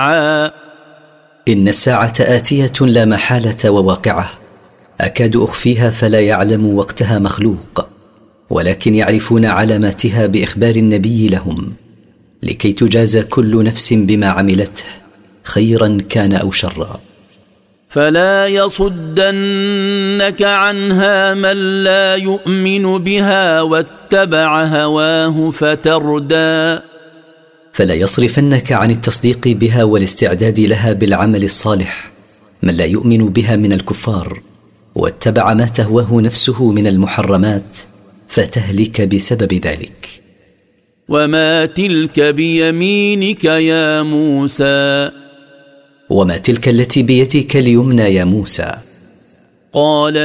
إن الساعة آتية لا محالة وواقعة، أكاد أخفيها فلا يعلم وقتها مخلوق، ولكن يعرفون علاماتها بإخبار النبي لهم، لكي تجازى كل نفس بما عملته خيرا كان أو شرا. فلا يصدنك عنها من لا يؤمن بها واتبع هواه فتردى. فلا يصرفنك عن التصديق بها والاستعداد لها بالعمل الصالح من لا يؤمن بها من الكفار، واتبع ما تهواه نفسه من المحرمات فتهلك بسبب ذلك. وما تلك بيمينك يا موسى؟ وما تلك التي بيدك اليمنى يا موسى؟ قال